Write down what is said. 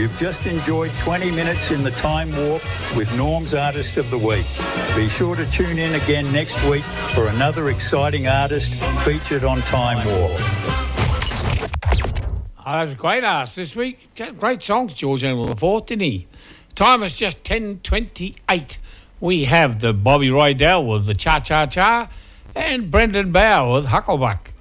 You've just enjoyed 20 minutes in the Time Warp with Norm's Artist of the Week. Be sure to tune in again next week for another exciting artist featured on Time Warp. Oh, that was a great artist this week. Great songs, George Animal IV, didn't he? Time is just 10:28. We have the Bobby Rydell with the Cha Cha Cha and Brendan Bower with Hucklebuck.